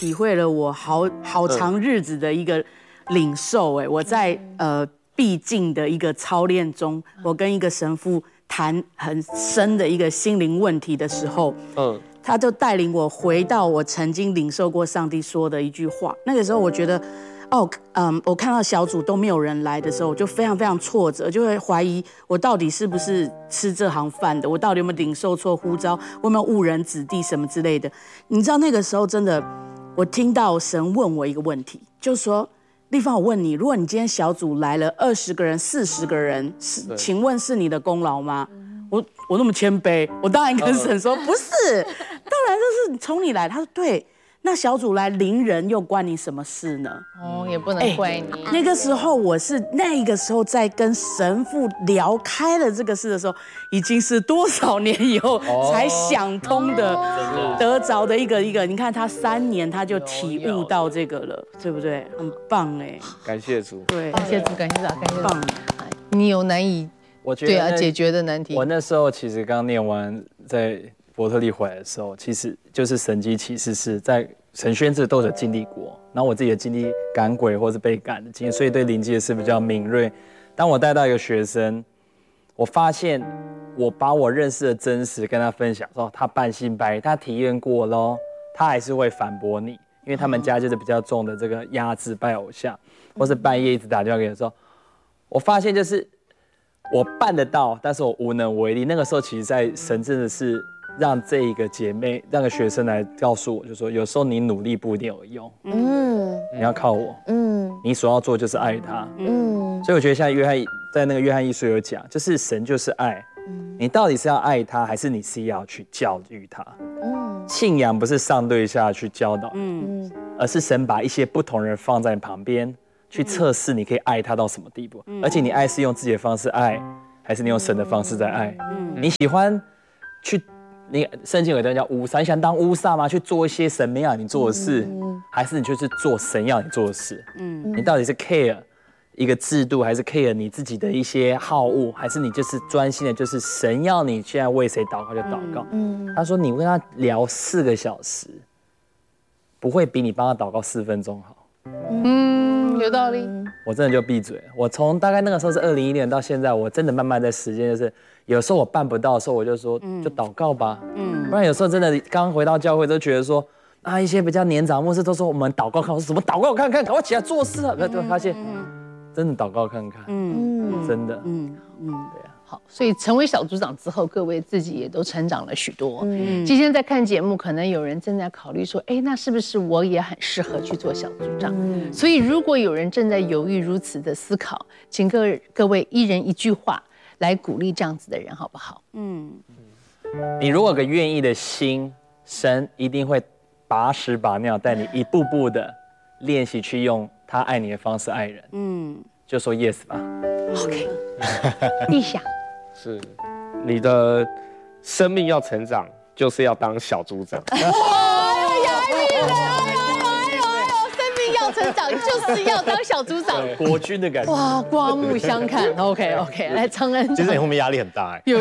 体会了我好长日子的一个领受。我在必经的一个操练中，我跟一个神父谈很深的一个心灵问题的时候，他就带领我回到我曾经领受过上帝说的一句话。那个时候我觉得，我看到小组都没有人来的时候，我就非常非常挫折，就会怀疑我到底是不是吃这行饭的，我到底有没有领受错呼召，我有没有误人子弟什么之类的。你知道那个时候真的，我听到神问我一个问题，就是说，丽芳，我问你，如果你今天小组来了20个人、40个人，请问是你的功劳吗？我那么谦卑，我当然跟神说不是，当然就是从你来。他说对，那小组来0人又关你什么事呢？ 也不能怪你。 那个时候我是那个时候在跟神父聊开了这个事的时候，已经是多少年以后才想通的，得着的一个。你看他3年他就体悟到这个了，对不对？很棒感谢主， 对， 感谢主，感谢主，感谢主。 棒。 你有难以我觉得解决的难题。 我那时候其实刚念完在伯特利回来的时候，其实就是神迹奇事是在神宣这都有经历过，然后我自己的经历赶鬼或是被赶的经验，所以对灵界是比较敏锐。当我带到一个学生，我发现我把我认识的真实跟他分享，说他半信半疑，他体验过咯，他还是会反驳你，因为他们家就是比较重的这个压制拜偶像，或是半夜一直打电话给你说，我发现就是我办得到，但是我无能为力。那个时候其实在神真的是让这一个姐妹，让个学生来告诉我，就说有时候你努力不一定有用，你要靠我，你所要做就是爱他，所以我觉得像在那个约翰一书有讲，就是神就是爱，你到底是要爱他，还是你是要去教育他？信仰不是上对下去教导，而是神把一些不同人放在旁边，去测试你可以爱他到什么地步，而且你爱是用自己的方式爱，还是你用神的方式在爱？你喜欢去，你圣经有一段叫乌撒，你想当乌撒吗？去做一些神没要你做的事，还是你就是做神要你做的事？你到底是 care 一个制度，还是 care 你自己的一些好恶，还是你就是专心的，就是神要你现在为谁祷告就祷告？他说你跟他聊4个小时，不会比你帮他祷告4分钟好。 有道理。 我真的就闭嘴了。我从大概那个时候是2016年到现在，我真的慢慢在实践，就是有时候我办不到的时候，我就说就祷告吧。不然有时候真的刚回到教会都觉得说一些比较年长牧师都说我们祷告看，我说怎么祷告看看，赶快起来做事啊！就发现真的祷告看看，真的，对啊。 好，所以成为小组长之后，各位自己也都成长了许多。今天在看节目，可能有人正在考虑说，那是不是我也很适合去做小组长？所以如果有人正在犹豫如此的思考，请各位一人一句话来鼓励这样子的人，好不好？ 你如果有个愿意的心，神一定会把屎把尿带你一步步的练习去用他爱你的方式爱人。就说 yes 吧。 OK， 立想。 是，你的生命要成长，就是要当小组长。 哇，有压力了！生命要成长，就是要当小组长， 国军的感觉。 哇，刮目相看。OK， 来，昌恩。 其实你后面压力很大有。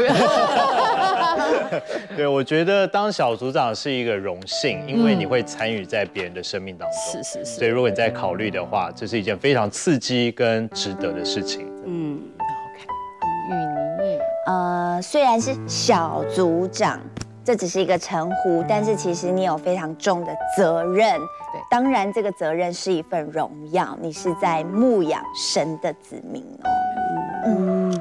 对，我觉得当小组长是一个荣幸，因为你会参与在别人的生命当中。 是。 所以如果你在考虑的话，这是一件非常刺激跟值得的事情。 OK， 玉妮。 虽然是小组长，这只是一个称呼，但是其实你有非常重的责任。 对， 当然这个责任是一份荣耀，你是在牧养神的子民哦。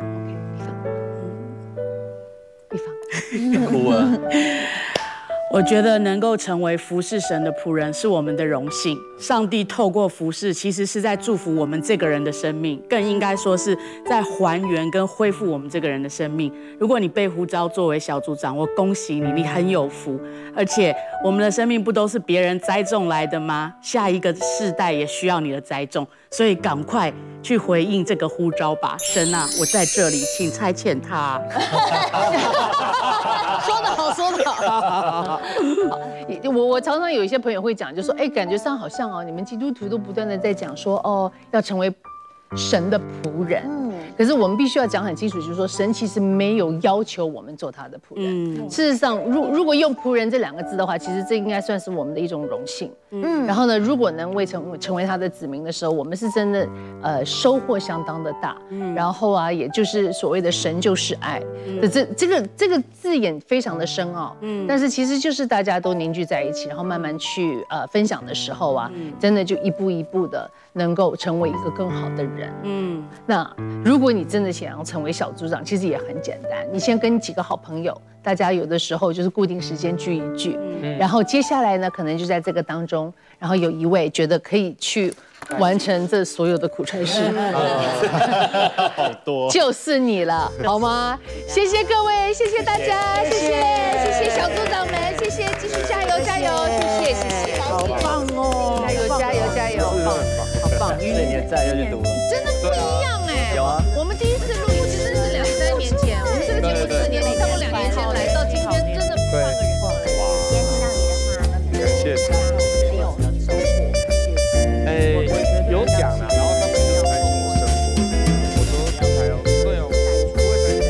地方。 哭了。 我觉得能够成为服侍神的仆人是我们的荣幸。上帝透过服侍，其实是在祝福我们这个人的生命，更应该说是在还原跟恢复我们这个人的生命。如果你被呼召作为小组长，我恭喜你，你很有福。而且我们的生命不都是别人栽种来的吗？下一个世代也需要你的栽种，所以赶快去回应这个呼召吧。神啊，我在这里，请差遣他。 说得好，说得好。我常常有一些朋友会讲，就说，感觉上好像你们基督徒都不断的在讲说，要成为神的仆人。可是我们必须要讲很清楚，就是说神其实没有要求我们做他的仆人。事实上，如果用仆人这2个字的话，其实这应该算是我们的一种荣幸。然后呢，如果能成为他的子民的时候，我们是真的收获相当的大。然后啊，也就是所谓的神就是爱的这个字眼非常的深奥。但是其实就是大家都凝聚在一起，然后慢慢去分享的时候啊，真的就一步一步的能够成为一个更好的人。那如果你真的想要成为小组长，其实也很简单，你先跟几个好朋友，大家有的时候就是固定时间聚一聚，然后接下来呢，可能就在这个当中，然后有一位觉得可以去完成这所有的苦差事， 好多， 就是你了，好吗？谢谢各位，谢谢大家，谢谢小组长们，谢谢，继续加油加油，谢谢， 好棒哦， 加油，好棒， 4年再要去读了， 真的不一样哎，有啊，我们第一次录音其实是2、3年前，我们这个节目4年，你差不多2年前来到今天，真的换个人。 今天听到你的话， 感谢很有收获。 有讲啊，然后他们就关心我生活，我说还有对哦，不会担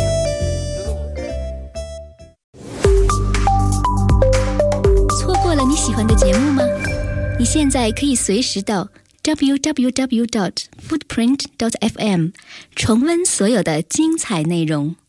心， 错过了你喜欢的节目吗？你现在可以随时到 www.footprint.fm 重温所有的精彩内容。